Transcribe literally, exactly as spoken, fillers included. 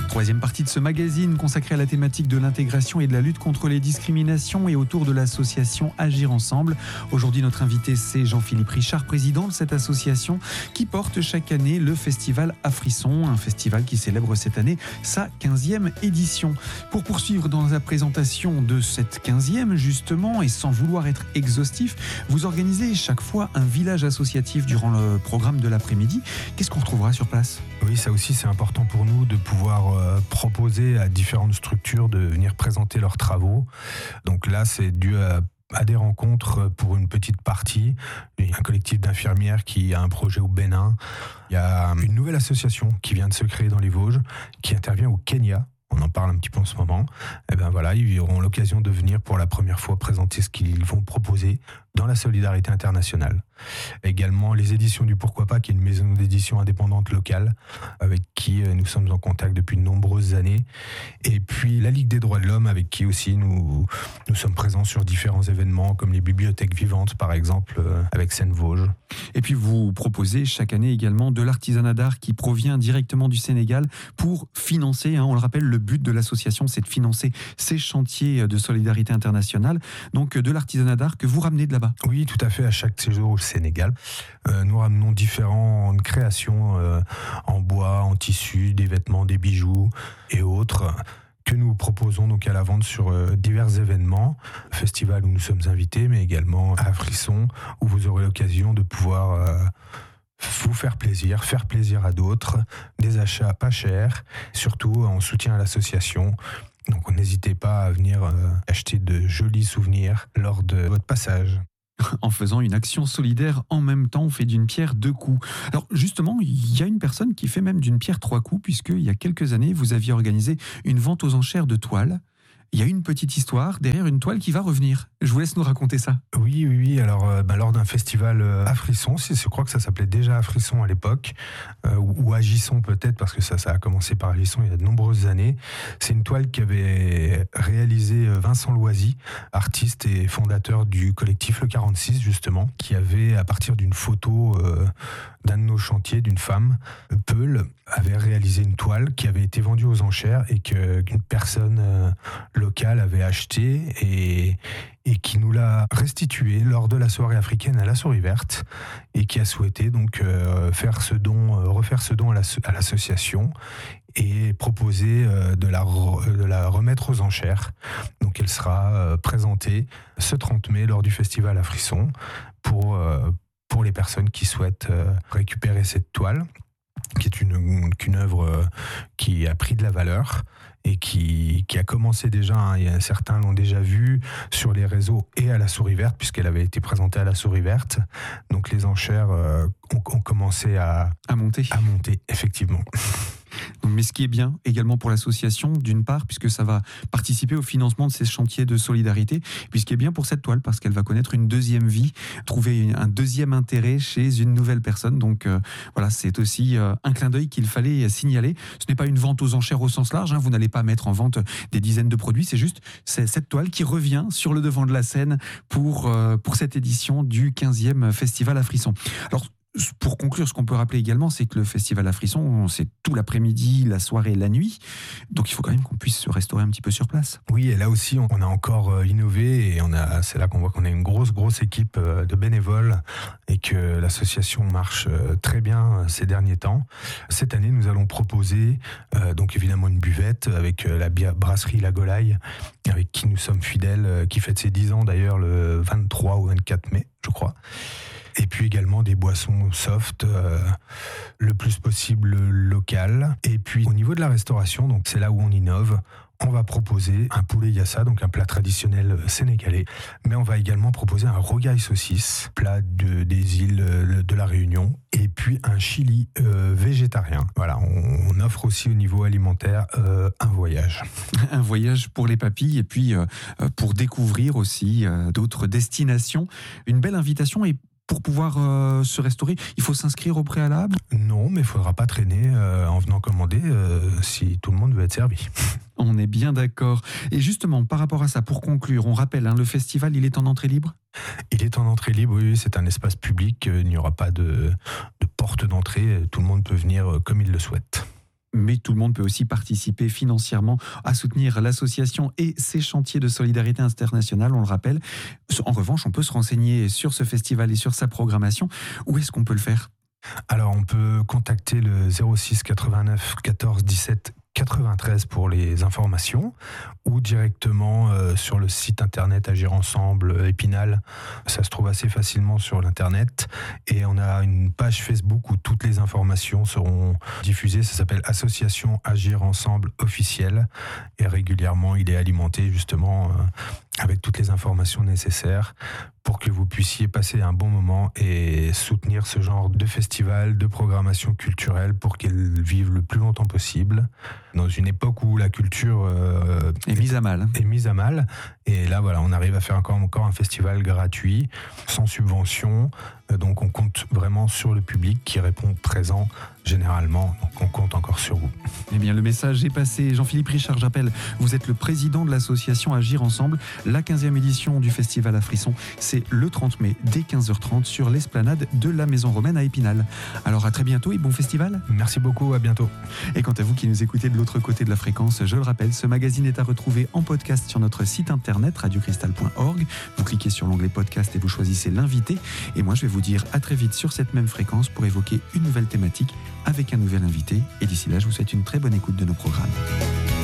Troisième partie de ce magazine consacré à la thématique de l'intégration et de la lutte contre les discriminations et autour de l'association Agir Ensemble. Aujourd'hui, notre invité, c'est Jean-Philippe Richard, président de cette association qui porte chaque année le festival à Frisson, un festival qui célèbre cette année sa quinzième édition. Pour poursuivre dans la présentation de cette quinzième, justement, et sans vouloir être exhaustif, vous organisez chaque fois un village associatif durant le programme de l'après-midi. Qu'est-ce qu'on retrouvera sur place ? Oui, ça aussi, c'est important pour nous de pouvoir euh, proposer à différentes structures de venir présenter leurs travaux. Donc là, c'est dû à à des rencontres pour une petite partie. Il y a un collectif d'infirmières qui a un projet au Bénin. Il y a une nouvelle association qui vient de se créer dans les Vosges, qui intervient au Kenya. On en parle un petit peu en ce moment. Et ben voilà, ils auront l'occasion de venir pour la première fois présenter ce qu'ils vont proposer dans la solidarité internationale. Également les éditions du Pourquoi Pas, qui est une maison d'édition indépendante locale avec qui nous sommes en contact depuis de nombreuses années. Et puis la Ligue des droits de l'homme, avec qui aussi nous, nous sommes présents sur différents événements comme les bibliothèques vivantes par exemple avec Seine-Vosges. Et puis vous proposez chaque année également de l'artisanat d'art qui provient directement du Sénégal pour financer, hein, on le rappelle, le but de l'association, c'est de financer ces chantiers de solidarité internationale. Donc de l'artisanat d'art que vous ramenez de là-bas. Oui, tout à fait. À chaque séjour au Sénégal, euh, nous ramenons différentes créations euh, en bois, en tissu, des vêtements, des bijoux et autres que nous proposons donc à la vente sur euh, divers événements, festivals où nous sommes invités, mais également à Frisson où vous aurez l'occasion de pouvoir euh, vous faire plaisir, faire plaisir à d'autres, des achats pas chers, surtout en soutien à l'association. Donc n'hésitez pas à venir euh, acheter de jolis souvenirs lors de votre passage. En faisant une action solidaire en même temps, on fait d'une pierre deux coups. Alors justement, il y a une personne qui fait même d'une pierre trois coups, puisqu'il y a quelques années, vous aviez organisé une vente aux enchères de toiles. Il y a une petite histoire derrière une toile qui va revenir. Je vous laisse nous raconter ça. Oui, oui, oui. Alors, euh, bah, lors d'un festival euh, à Frisson, je crois que ça s'appelait déjà à Frisson à l'époque, euh, ou, ou Agisson peut-être, parce que ça, ça a commencé par Agisson il y a de nombreuses années. C'est une toile qu'avait réalisée Vincent Loisy, artiste et fondateur du collectif Le quarante-six, justement, qui avait, à partir d'une photo euh, d'un de nos chantiers, d'une femme, Peul, avait réalisé une toile qui avait été vendue aux enchères et que, qu'une personne euh, locale avait acheté et, et qui nous l'a restitué lors de la soirée africaine à la Souris Verte et qui a souhaité donc euh, faire ce don, euh, refaire ce don à, la, à l'association et proposer euh, de, la re, de la remettre aux enchères. Donc elle sera euh, présentée ce trente mai lors du festival à Frisson pour, euh, pour les personnes qui souhaitent euh, récupérer cette toile, qui est une, une œuvre euh, qui a pris de la valeur et qui, qui a commencé déjà, hein, il y a, certains l'ont déjà vu sur les réseaux et à la Souris Verte, puisqu'elle avait été présentée à la Souris Verte. Donc les enchères euh, ont, ont commencé à, à monter. À monter, effectivement. Mais ce qui est bien également pour l'association, d'une part, puisque ça va participer au financement de ces chantiers de solidarité, puis ce qui est bien pour cette toile, parce qu'elle va connaître une deuxième vie, trouver un deuxième intérêt chez une nouvelle personne. Donc euh, voilà, c'est aussi euh, un clin d'œil qu'il fallait signaler. Ce n'est pas une vente aux enchères au sens large, hein, vous n'allez pas mettre en vente des dizaines de produits, c'est juste c'est cette toile qui revient sur le devant de la scène pour, euh, pour cette édition du quinzième Festival à Frisson. Alors, pour conclure, ce qu'on peut rappeler également, c'est que le festival à Frisson, c'est tout l'après-midi, la soirée, la nuit. Donc il faut quand même qu'on puisse se restaurer un petit peu sur place. Oui, et là aussi, on a encore innové et on a, c'est là qu'on voit qu'on a une grosse, grosse équipe de bénévoles et que l'association marche très bien ces derniers temps. Cette année, nous allons proposer euh, donc évidemment une buvette avec la brasserie La Golaille, avec qui nous sommes fidèles, qui fête ses dix ans d'ailleurs le vingt-trois ou vingt-quatre mai, je crois. Et puis également des boissons soft, euh, le plus possible locales. Et puis au niveau de la restauration, donc c'est là où on innove, on va proposer un poulet yassa, donc un plat traditionnel sénégalais. Mais on va également proposer un rogaille saucisse, plat de, des îles de la Réunion. Et puis un chili euh, végétarien. Voilà, on, on offre aussi au niveau alimentaire euh, un voyage. Un voyage pour les papilles et puis euh, pour découvrir aussi euh, d'autres destinations. Une belle invitation. Et pour pouvoir euh, se restaurer, il faut s'inscrire au préalable ? Non, mais il ne faudra pas traîner euh, en venant commander euh, si tout le monde veut être servi. On est bien d'accord. Et justement, par rapport à ça, pour conclure, on rappelle, hein, le festival, il est en entrée libre ? Il est en entrée libre, oui, c'est un espace public, il n'y aura pas de, de porte d'entrée, tout le monde peut venir comme il le souhaite. mais tout le monde peut aussi participer financièrement à soutenir l'association et ses chantiers de solidarité internationale, on le rappelle. En revanche, on peut se renseigner sur ce festival et sur sa programmation. Où est-ce qu'on peut le faire ? Alors, on peut contacter le zéro six quatre-vingt-neuf quatorze dix-sept quatre-vingt-treize pour les informations, ou directement euh, sur le site internet Agir Ensemble Épinal. Ça se trouve assez facilement sur l'internet, et on a une page Facebook où toutes les informations seront diffusées. Ça s'appelle Association Agir Ensemble officielle, et régulièrement il est alimenté justement euh, avec toutes les informations nécessaires pour que vous puissiez passer un bon moment et soutenir ce genre de festival, de programmation culturelle pour qu'elle vive le plus longtemps possible. Dans une époque où la culture euh, est mise à mal. Est mise à mal. Et là, voilà, on arrive à faire encore, encore un festival gratuit, sans subvention. Donc on compte vraiment sur le public qui répond présent généralement. Donc on compte encore sur vous. Eh bien, le message est passé. Jean-Philippe Richard, j'appelle, vous êtes le président de l'association Agir Ensemble. La quinzième édition du festival à Frisson, c'est le trente mai, dès quinze heures trente, sur l'esplanade de la Maison Romaine à Épinal. Alors à très bientôt et bon festival. Merci beaucoup, à bientôt. Et quant à vous qui nous écoutez de l'autre côté de la fréquence, je le rappelle, ce magazine est à retrouver en podcast sur notre site internet radio cristal point org. Vous cliquez sur l'onglet podcast et vous choisissez l'invité. Et moi, je vais vous dire à très vite sur cette même fréquence pour évoquer une nouvelle thématique avec un nouvel invité. Et d'ici là, je vous souhaite une très bonne écoute de nos programmes.